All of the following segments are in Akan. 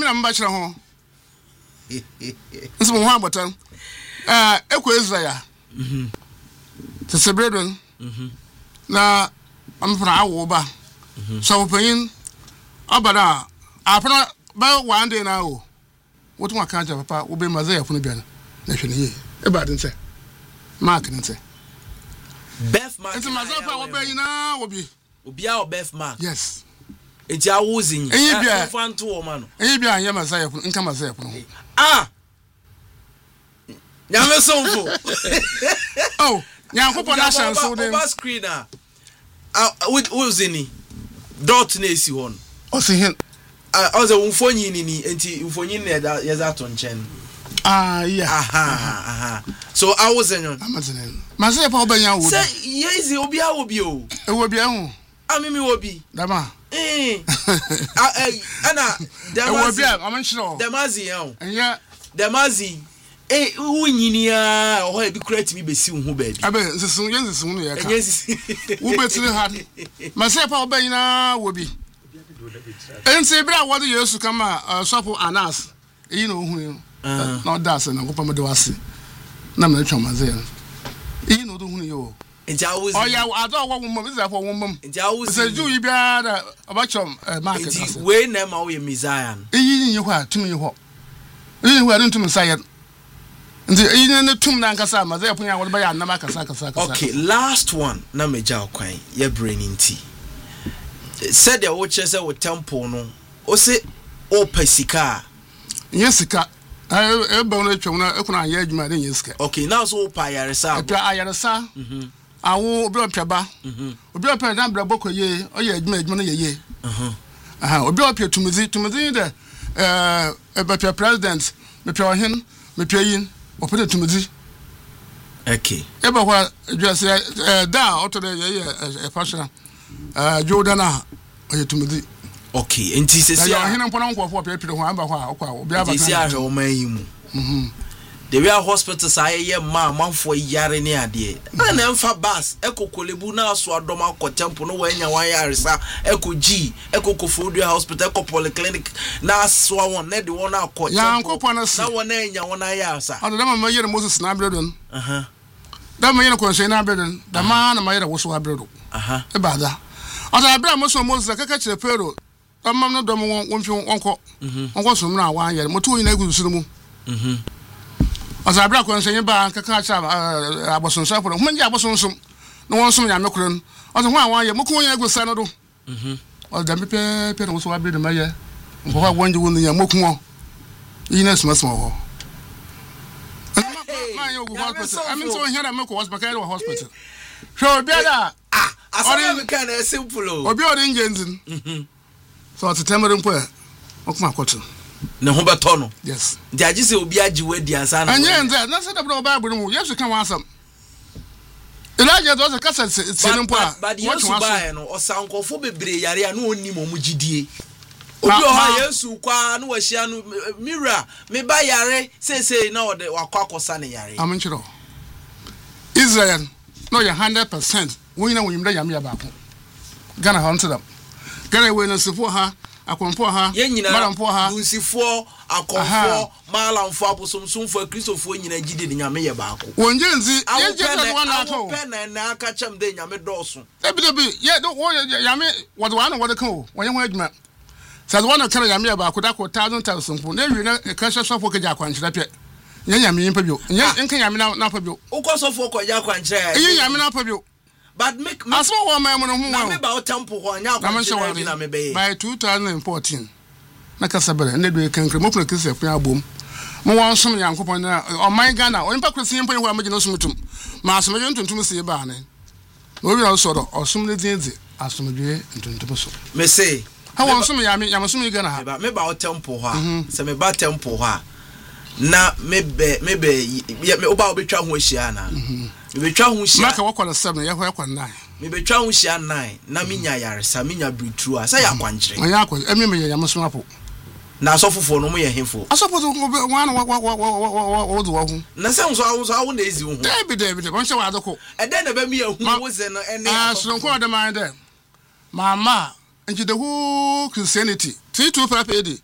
me na mba kire ho nso mo ho abotan ekwo Israel Tsebredon na amfra awo ba so panyin abada apana ba one day na o wotu aka aja papa wo be maza ya funu bia na hwene ye e ba den se mark den se Beth Mark nti maza pa wo be nyina wo bi obia o Beth Mark yes enti awozin e fanto o ma no e bia anya maza ya funu nka maza ya funu nyame sonfo oh nyankopon na shanso dem over screen with wozini dot na esi hon o se hin also umfonyi ni enti umfonyi na ya za to nchen yeah aha so I was in amazing maze pa obanya wo say yezi obi a obi o e wo bia hu amimi obi dama ana dama wo bia amanchiro damazi yan enya damazi unyini a ho e bi create mi besi hu ba bi abe nsesun yensesun no ye ka wo betire ha maze pa obanya wo bi enti bra wo de Yesu kama sopo Anas eyi no hu no das na ko pamade wase na me twa maze eyi no do hu yo enti awuzi ya ado wo mum biza fo wo mum enti awuzi se ju yi bia da obachom market enti we na ma wo ye Messiah eyi ni hwa tumi ho eyi hwa den tumi sayet nti eyi ne tum na nkasa maze ya punya wo ba ya na makasa kasa okay last one na meja okwan ye brain nti said the watcher say with temple no o say o pesika yesika e ba no twem na ekuna anya adwuma de yesika okay now so pa yaresa ayaresa awo obi opeba obi opeba na bra boko ye o ye adwuma no ye obi opia tumuzi de e president me pia ohin me pia yin opede tumuzi okay e ba kwa just da auto de ye fashion Jordana oye tumuzi okay enti se sia ya hene mpona nkofo pepire ho amba ho akwa obi aba enti sia hwe o man yi mu the real hospital say ye manfo yare ne ade na mfa bus ekokolebu na aso adom akotempo no wanya wan yaresa ekogi ekokofodua hospital polyclinic na aso won na de won akotempo ya nkopona na won anya won ayasa ado da ma yere Moses na abredon da ma yere konse na abredon da ma na ma yere woso abredo e bada ada abra Moses kaka kire pero amam no dom won fi onko so mra wan yere moto yin agu su mu asa abra konse yin ba kaka cha abosonso aforo mo nja abosonso no won som nyame kuro no asa ho wan yere mo ko yin agu sa no do ada me pe no so abredo ma ye nko wa wonje won yin mo ko yin na sma ho ma yo go hospital I mean so here na me ko hospital so biada asori kind of simple obi ori ngenzin so at temere mpo okuma akoto ne ho beto no yes ndi agi se obi agi wadi ansa na anye nze na se da Bible mu Yesu kan wasam Elijah does a kasa se mpo a but Yesu ba no osankofo bebre yare a no onni mo mugidie obi o ha Yesu kwa no wahia no mira me ba yare say na ode wakwa akosa ne yare aminchiro Israel no you 100% we know we yam ya ba ko Ghana hunted them Ghana we no sifo ha akonfo ha malamfo ha unsifo akonfo malamfo abosomsomfo kristofo nyina gidi de nyame ye ba ko wonjenzi ye je de wana ato pen na aka cham de nyame doso ebidebi ye do wo yame wode wana wode kan o wonye ho adwuma said one kan yame ya ba ko da ko 1000 ko na wi na kasha sofo ka ja kwanchira pe nyame yin pa bio nkan yame na pa bio ukosofo ko ja kwanchira yame na pa bio but make aso wo man mo no hu na me ba o tempo ho anya kwanchira na me be by 2014 na kasabere na do kankre mo puna kisi afun abom mo won som yankopon na o man Ghana o npa kwesi yin pa ho amagina sumutum ma asomeje ntuntum se ba ne o wi o so do o som ne dinzi asomeje ntuntum so me say ha won som yame som Ghana ha me ba o tempo ho se me ba tempo ho na mebe me oba obetwa ho ahia na mebetwa ho ahia maka wakwala 7 ya ho yakwa 9 mebetwa ho ahia 9 na minya yaresa minya breakthrough asa ya kwankyere anya akwa emi ya yamoso apo na asofofo no mo ye hefo asofofo wan wo do ho na se nso awo na ezi ho David bon se wa adoko ede na ba mi ahu wo ze no ene asonko de man de mama nti the whole Christianity 32 papa edi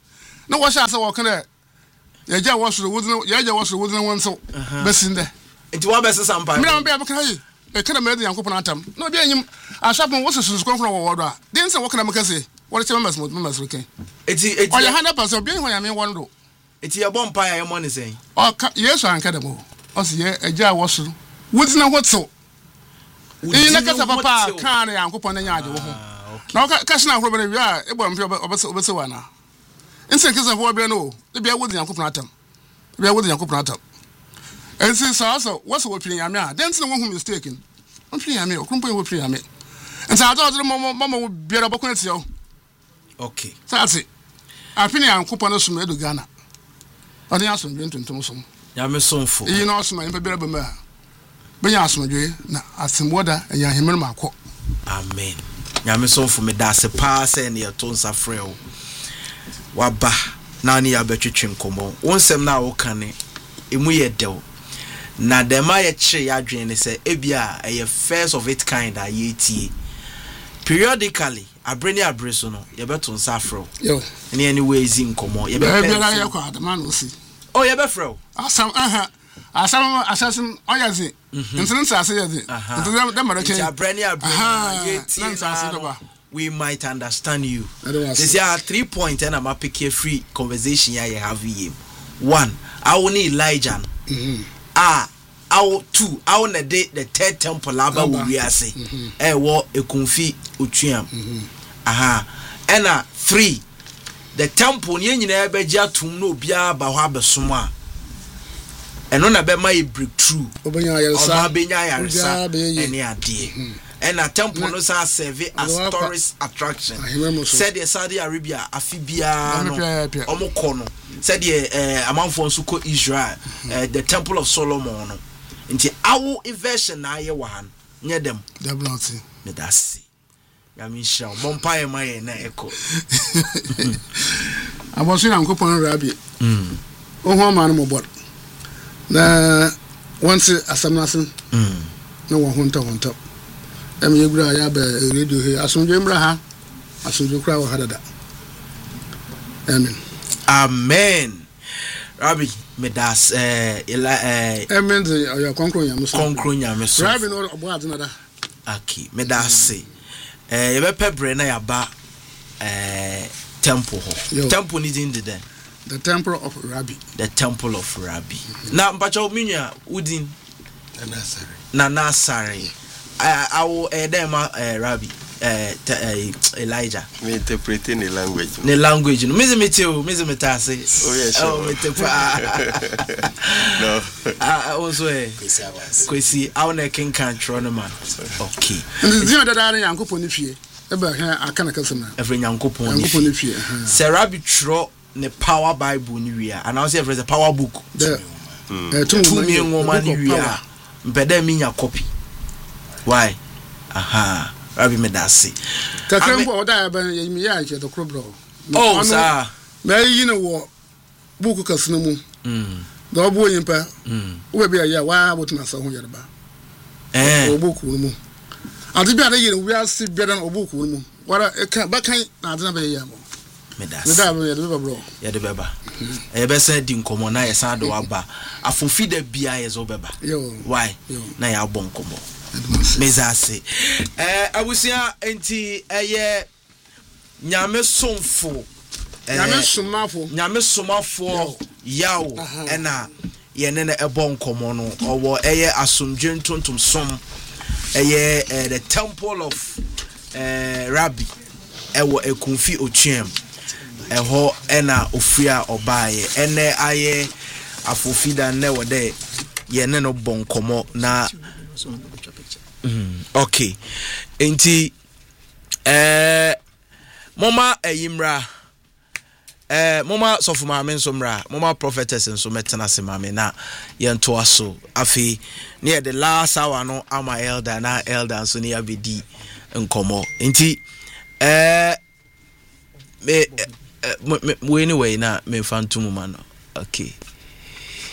na wo sha say wo kana ya ja wo so wudin ya ja wo so wudin won so besinde enti wo be sesa mpa me na be ka yi e kana me de yankopon atam na obi anyim asapon wo so konfron wo wodo a den se wo kana me kase wo che me ken eti o ya 100% obi ho ya me won do eti ya bompa ya mo ne sen o ka yesu anka dem o se ye eja wo so wudin ho so e na kasa papa kan na yankopon na nyaade wo ho na ka shina horo be wi a e bom obese wana ense kasa ho be no e bia wudin yankopon atam bia wudin yankopon atam ense so wo so wo pin yame a den se wo hu mistake on pin yame o krumpo wo pin yame ense ado mama biara bokona tiyo okay sase afini yankopon no sum edu Ghana odi asom bi ntontom som yame somfo yi na osoma impa biara bema benya asomdwe na asemwoda enya hemere makọ amen yame somfo me da se pa se ne to nsa freo waba na ne ya betwetwe nkomo wonsem na wo kane emu ye dew na dema ye kire ya dwen ne se ebia eye first of its kind a ye tie periodically abreni abreso no ye beto nsa freo yo ne anyways nkomo ye be biara ye kwa adama no si oh ye be freo asam oyazi ntun nsase yazi ntun da marake ya abreni ye tie we might understand you. This is 3 point and I'm a pick a free conversation you have here. 1, I will need Elijah. Our 2, I will date the third temple laba we are say. What a confi utrium. And 3, the temple yen beja to no bia bahaba suma. And on a be my breakthrough. Any idea. And a temple no sa serve as tourist attraction. Said the Saudi Arabia afibia no omokono. Said the amanfo nso ko Israel the temple of Solomon no. Nti awo inversion na ye wa han nye dem. Definitely. Me da see. Ya mi sha bompa e maye na eko. Abosu na nkopon Rabi. Oho ma no mobot. Na once asamnasin. Na wo honta. Yegura ya be radio he asomdwe mra ha asomdwe kra wo hadada amen Rabbi medas amen ya konkro nyameso Rabbi no obo adenada aki medas ye be pebre na ya ba temple ho temple ni din de the temple of Rabbi na mpacho minya udin na nasari I will Rabbi Elijah. Me interpreting the language. The language. No, Miss Metase. Oh yes. No. I also Kwesi. I want a king control man. Okay. You know that I am going to fie. Eba I can't customer. Every yankopon fie. Sir Rabbi Tro ne power Bible ni wia. And I say there's a power book. There. 2 million woman ni wia. Mpede mi nya copy. Why? Rabbi Medasi. Kakrembo oda ba yimi ya che to krobro. Oh, sir. Me yi no wo buku kasino mu. Do bo yimpa. Wo be ya wa botuna sa ho yerba. Obuku mu. Ade bi ade yire we asi bi dan obuku mu. Wara ba kan na ade na be ya mo. Medasi. Da ba ye de bro. Ye de beba. E be say di nkomo na ye sa do aba. Afofi da bia ye zo beba. Why? Na ya bon nkomo. Mezase abusia enti eye nyame somfo nyame somafo yawo ena ye ne ebo nkomo no owo eye asomdwe ntontom som eye the temple of Rabbi ewo ekunfi otuam eho ena ofia obaye ene aye afofida ne wode ye ne no bonkomo na okay enti mama ayimra mama sofuma mensomra mama prophetess enso metena se mame na yento aso afi near the last hour no ama elder na elder so ne abedi nkomo enti me anyway na me fantum man okay